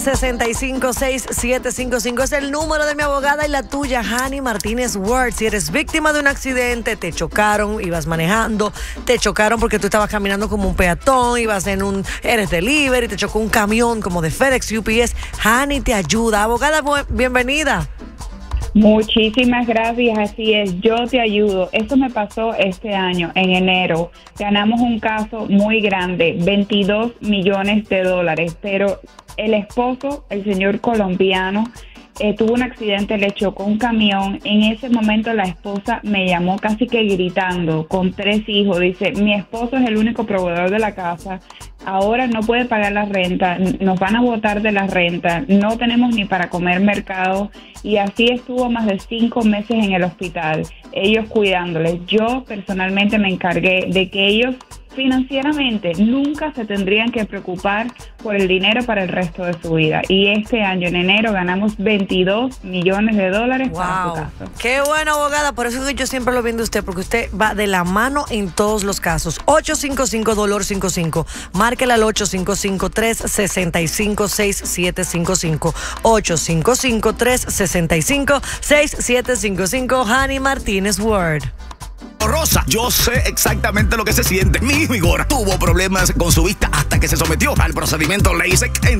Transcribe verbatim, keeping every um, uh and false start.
sesenta y cinco, sesenta y siete cincuenta y cinco es el número de mi abogada y la tuya, Hani Martínez Ward. Si eres víctima de un accidente, te chocaron, ibas manejando, te chocaron porque tú estabas caminando como un peatón, ibas en un, eres delivery, te chocó un camión como de FedEx, U P S, Hani te ayuda. Abogada, bienvenida. Muchísimas gracias, así es, yo te ayudo. Esto me pasó este año, en enero. Ganamos un caso muy grande, veintidós millones de dólares, pero el esposo, el señor colombiano, eh, tuvo un accidente, le chocó un camión. En ese momento la esposa me llamó casi que gritando, con tres hijos. Dice, mi esposo es el único proveedor de la casa, ahora no puede pagar la renta, nos van a botar de la renta, no tenemos ni para comer mercado. Y así estuvo más de cinco meses en el hospital, ellos cuidándoles. Yo personalmente me encargué de que ellos financieramente nunca se tendrían que preocupar por el dinero para el resto de su vida. Y este año, en enero, ganamos veintidós millones de dólares wow. para su caso. Qué bueno, abogada. Por eso es que yo siempre lo viendo a usted, porque usted va de la mano en todos los casos. ocho cinco cinco, dolor cinco cinco. Márquela al ocho cinco cinco, tres seis cinco, seis siete cinco cinco. ocho cinco cinco, tres seis cinco, seis siete cinco cinco. Hani Martínez Ward. Rosa, yo sé exactamente lo que se siente. Mi hijo Igor tuvo problemas con su vista hasta que se sometió al procedimiento LASIK en